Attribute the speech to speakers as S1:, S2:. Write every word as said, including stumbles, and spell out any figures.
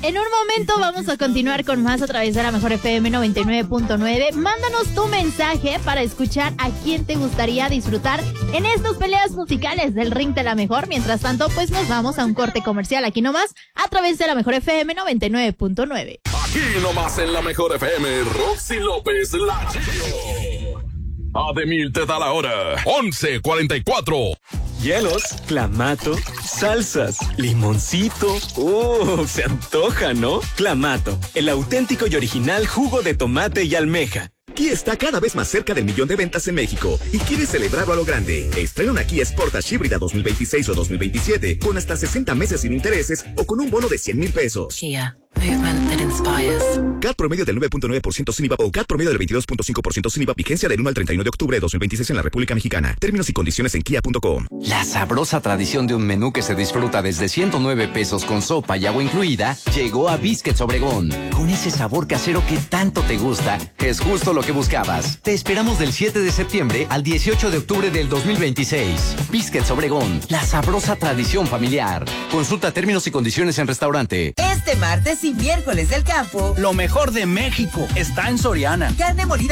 S1: En un momento vamos a continuar con más a través de la Mejor F M noventa y nueve punto nueve. Mándanos tu mensaje para escuchar a quién te gustaría disfrutar en estas peleas musicales del Ring de la Mejor. Mientras tanto, pues nos vamos a un corte comercial aquí nomás a través de la Mejor F M noventa y nueve punto nueve.
S2: Aquí nomás en la Mejor F M, Roxy López, la Chio. Ademil te da la hora, once cuarenta y cuatro.
S3: Hielos, clamato, salsas, limoncito. ¡Uh! Se antoja, ¿no? Clamato, el auténtico y original jugo de tomate y almeja.
S4: Kia está cada vez más cerca del millón de ventas en México y quiere celebrarlo a lo grande. Estrena una Kia Sportage híbrida dos mil veintiséis o dos mil veintisiete con hasta sesenta meses sin intereses o con un bono de cien mil pesos.
S5: Kia, movement that inspires.
S4: C A T promedio del nueve punto nueve por ciento sin I V A o C A T promedio del veintidós punto cinco por ciento sin I V A. Vigencia del uno al treinta y uno de octubre de dos mil veintiséis en la República Mexicana. Términos y condiciones en kia punto com.
S6: La sabrosa tradición de un menú que se disfruta desde ciento nueve pesos con sopa y agua incluida llegó a Biscuits Obregón. Con ese sabor casero que tanto te gusta, es justo lo que buscabas. Te esperamos del siete de septiembre al dieciocho de octubre del dos mil veintiséis. Biscuits Obregón, la sabrosa tradición familiar. Consulta términos y condiciones en restaurante.
S7: Este martes y miércoles del campo,
S8: lo mejor de México está en Soriana.
S7: Carne molida